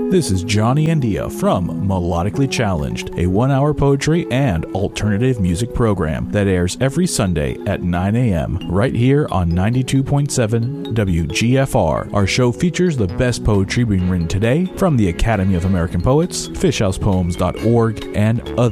This is Johnny Andia from Melodically Challenged, a 1-hour poetry and alternative music program that airs every Sunday at 9 a.m. right here on 92.7 WGFR. Our show features the best poetry being written today from the Academy of American Poets, fishhousepoems.org, and other